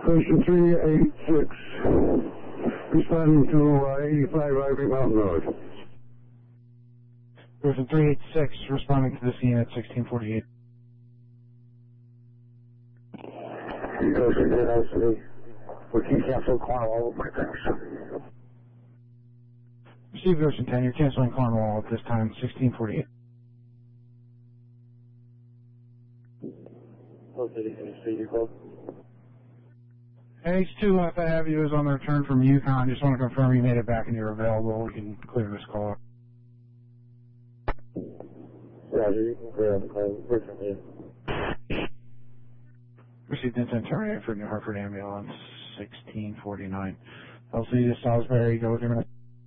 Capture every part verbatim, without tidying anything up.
Station three eight six, responding to uh, eighty-five Ivory Mountain Road. Person three eight six, responding to the scene at sixteen forty-eight. Ocean ten, I see. We can cancel Cornwall my thanks. Received Ocean ten, you're canceling Cornwall at this time, sixteen forty-eight. H two, if I have you, is on the return from Yukon. Just want to confirm you made it back and you're available. We can clear this call. Roger, you can clear the call. Wait for me. Received intent terminated for New Hartford ambulance, sixteen forty-nine. L C to Salisbury, go with your minute.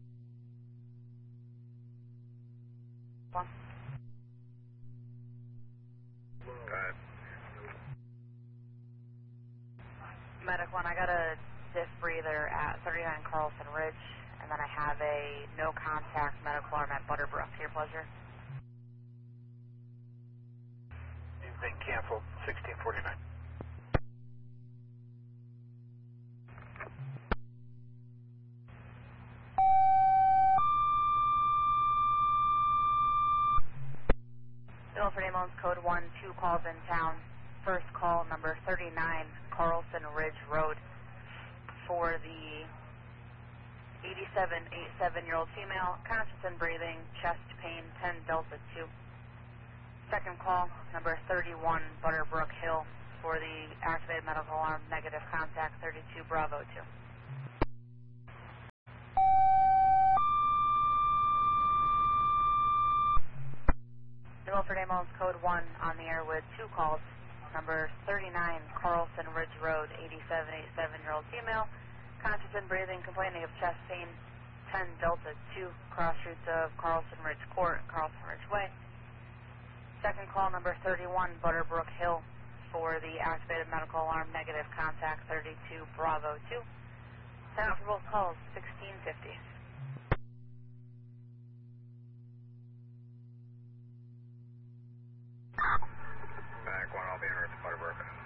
Medic one, I got a diff breather at thirty-nine Carlson Ridge, and then I have a no contact medical arm at Butterbrook. To your pleasure. You've been canceled, sixteen forty-nine. Milford Ambulance code one, two calls in town. First call number thirty-nine Carlson Ridge Road for the eighty-seven, eighty-seven year old female, conscious and breathing, chest pain, ten Delta two. Second call number thirty-one Butterbrook Hill for the activated medical alarm, negative contact, thirty-two Bravo two. Milford Ambulance code one on the air with two calls. Number thirty-nine Carlson Ridge Road, eighty-seven, eighty-seven year old female, conscious and breathing, complaining of chest pain, ten Delta two, cross streets of Carlson Ridge Court, Carlson Ridge Way. Second call number thirty-one Butterbrook Hill for the activated medical alarm, negative contact, thirty-two Bravo two. Send out for both calls, sixteen fifty. Back one, I'll be in Earth, Butterbrook.